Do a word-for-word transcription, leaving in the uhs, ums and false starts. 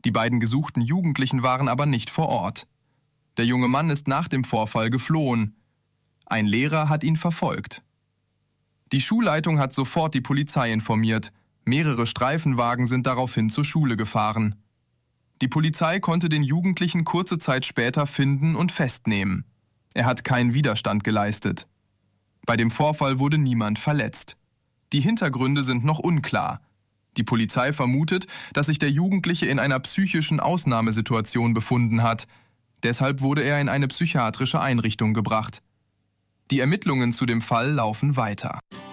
Die beiden gesuchten Jugendlichen waren aber nicht vor Ort. Der junge Mann ist nach dem Vorfall geflohen. Ein Lehrer hat ihn verfolgt. Die Schulleitung hat sofort die Polizei informiert. Mehrere Streifenwagen sind daraufhin zur Schule gefahren. Die Polizei konnte den Jugendlichen kurze Zeit später finden und festnehmen. Er hat keinen Widerstand geleistet. Bei dem Vorfall wurde niemand verletzt. Die Hintergründe sind noch unklar. Die Polizei vermutet, dass sich der Jugendliche in einer psychischen Ausnahmesituation befunden hat. Deshalb wurde er in eine psychiatrische Einrichtung gebracht. Die Ermittlungen zu dem Fall laufen weiter.